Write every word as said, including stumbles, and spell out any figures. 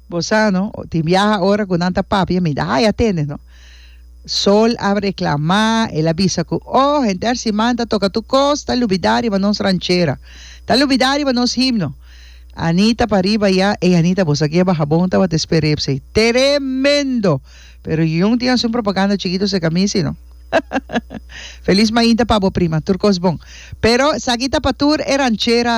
Bosa, ¿no? Te viaja ahora con tanta papi, mira, ay, atiendes, ¿no? Sol abre reclamar, él avisa que, oh, gente arcimanta, toca tu costa, lubidari, vanos ranchera. Tal lubidari, vanos himno. Anita para arriba ya, eh, Anita, pues aquí abajo, bonta, va te esperé, tremendo. Pero yo no tengo un propaganda chiquito se camisa, ¿no? Feliz mañana, pavo prima, turcos bon. Pero, saquita patur, ranchera.